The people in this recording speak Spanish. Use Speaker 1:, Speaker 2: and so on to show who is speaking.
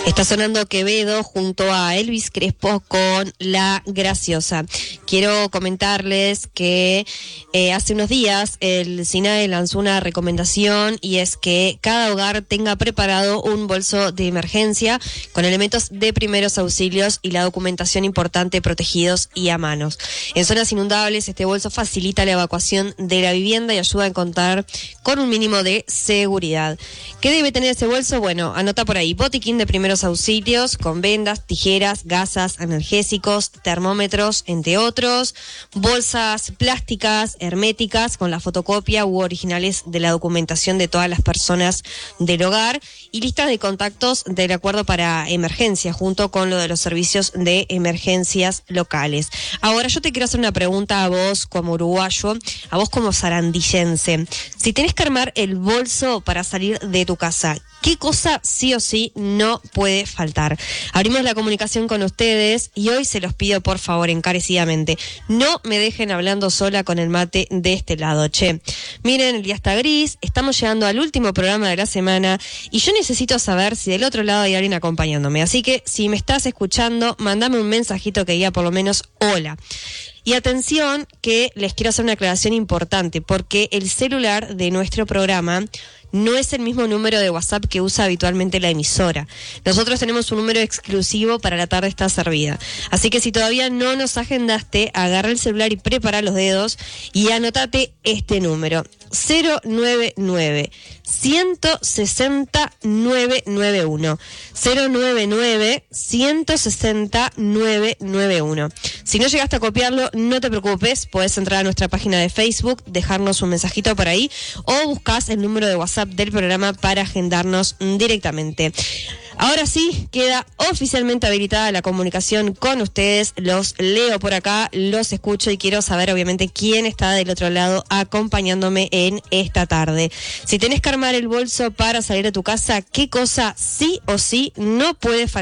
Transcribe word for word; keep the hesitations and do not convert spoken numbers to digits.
Speaker 1: Está sonando Quevedo junto a Elvis Crespo con La Graciosa. Quiero comentarles que eh, hace unos días el SINAE lanzó una recomendación y es que cada hogar tenga preparado un bolso de emergencia con elementos de primeros auxilios y la documentación importante protegidos y a manos. En zonas inundables, este bolso facilita la evacuación de la vivienda y ayuda a contar con un mínimo de seguridad. ¿Qué debe tener ese bolso? Bueno, anota por ahí: botiquín de primeros auxilios con vendas, tijeras, gasas, analgésicos, termómetros, entre otros, bolsas plásticas herméticas con la fotocopia u originales de la documentación de todas las personas del hogar y listas de contactos del acuerdo para emergencia junto con lo de los servicios de emergencias locales. Ahora yo te quiero hacer una pregunta a vos como uruguayo, a vos como sarandillense. Si tenés que armar el bolso para salir de tu casa, ¿qué cosa sí o sí no puede faltar? Abrimos la comunicación con ustedes y hoy se los pido por favor encarecidamente, no me dejen hablando sola con el mate de este lado, che. Miren, el día está gris, estamos llegando al último programa de la semana y yo necesito saber si del otro lado hay alguien acompañándome. Así que si me estás escuchando, mandame un mensajito que diga por lo menos hola. Y atención que les quiero hacer una aclaración importante, porque el celular de nuestro programa no es el mismo número de WhatsApp que usa habitualmente la emisora. Nosotros tenemos un número exclusivo para La Tarde Está Servida. Así que si todavía no nos agendaste, agarra el celular y prepara los dedos y anotate este número: cero nueve nueve, ciento sesenta, nueve nueve uno. cero nueve nueve, ciento sesenta, nueve nueve uno. Si no llegaste a copiarlo, no te preocupes, podés entrar a nuestra página de Facebook, dejarnos un mensajito por ahí o buscás el número de WhatsApp del programa para agendarnos directamente. Ahora sí, queda oficialmente habilitada la comunicación con ustedes. Los leo por acá, los escucho y quiero saber obviamente quién está del otro lado acompañándome en esta tarde. Si tenés que armar el bolso para salir de tu casa, ¿qué cosa sí o sí no puede faltar?